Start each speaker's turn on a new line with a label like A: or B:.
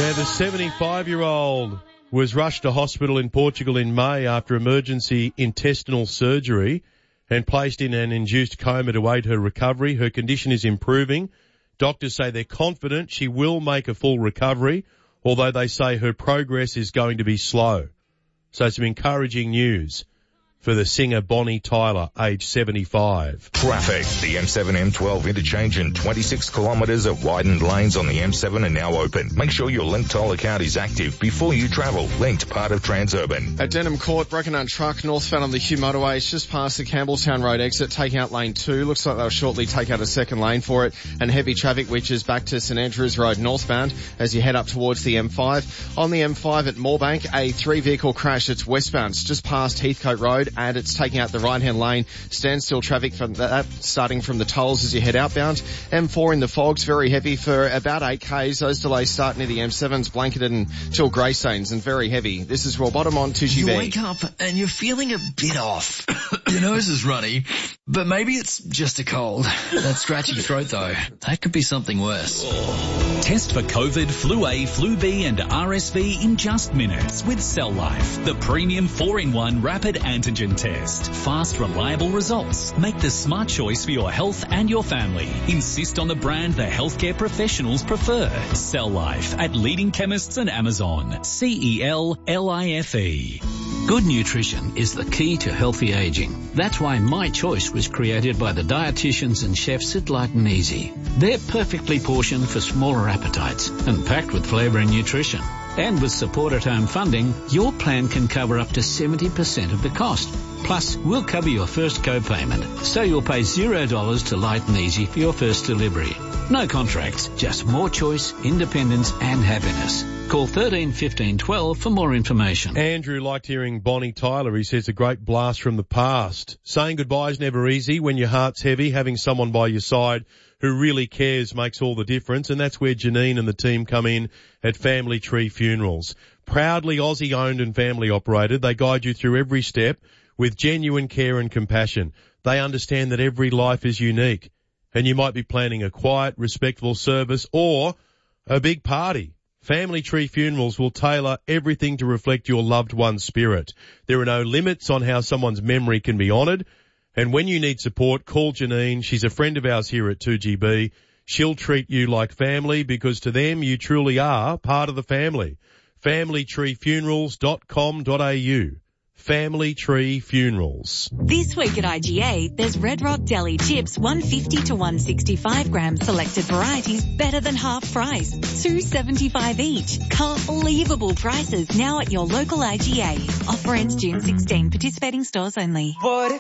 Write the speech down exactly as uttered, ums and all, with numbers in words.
A: Now, the seventy-five-year-old was rushed to hospital in Portugal in May after emergency intestinal surgery and placed in an induced coma to aid her recovery. Her condition is improving. Doctors say they're confident she will make a full recovery, although they say her progress is going to be slow. So some encouraging news for the singer Bonnie Tyler, age seventy-five.
B: Traffic. The M seven M twelve interchange and twenty-six kilometres of widened lanes on the M seven are now open. Make sure your Link toll account is active before you travel. Linked, part of Transurban.
C: At Denham Court, broken down truck northbound on the Hugh motorway. It's just past the Campbelltown Road exit, taking out lane two. Looks like they'll shortly take out a second lane for it. And heavy traffic which is back to St Andrews Road northbound as you head up towards the M five. On the M five at Moorebank, a three-vehicle crash. It's westbound. It's just past Heathcote Road, and it's taking out the right-hand lane. Standstill traffic from that, starting from the tolls as you head outbound. M four in the fog's very heavy for about eight kays. Those delays start near the M seven's blanketed until Greystanes and very heavy. This is Roll Bottom on two G B.
D: You wake up and you're feeling a bit off. Your nose is runny, but maybe it's just a cold. That scratchy throat though, that could be something worse.
E: Test for COVID, flu A, flu B and R S V in just minutes with Cell Life, the premium four in one rapid antigen test. Fast, reliable results. Make the smart choice for your health and your family. Insist on the brand the healthcare professionals prefer. Cell Life at leading chemists and Amazon. C E L L I F E.
F: Good nutrition is the key to healthy aging. That's why My Choice was created by the dietitians and chefs at Light and Easy. They're perfectly portioned for smaller appetites and packed with flavour and nutrition. And with support at home funding, your plan can cover up to seventy percent of the cost. Plus, we'll cover your first co-payment, so you'll pay zero dollars to Light and Easy for your first delivery. No contracts, just more choice, independence and happiness. Call thirteen fifteen twelve for more information.
A: Andrew liked hearing Bonnie Tyler. He says a great blast from the past. Saying goodbye is never easy when your heart's heavy. Having someone by your side who really cares makes all the difference, and that's where Janine and the team come in at Family Tree Funerals. Proudly Aussie owned and family operated, they guide you through every step with genuine care and compassion. They understand that every life is unique, and you might be planning a quiet, respectful service or a big party. Family Tree Funerals will tailor everything to reflect your loved one's spirit. There are no limits on how someone's memory can be honoured. And when you need support, call Janine. She's a friend of ours here at two G B. She'll treat you like family because to them you truly are part of the family. family tree funerals dot com dot a u. Family Tree Funerals.
G: This week at I G A, there's Red Rock Deli chips, one fifty to one sixty-five gram selected varieties, better than half price, two seventy-five each. Unbelievable prices now at your local I G A. Offer ends June sixteenth. Participating stores only.
H: What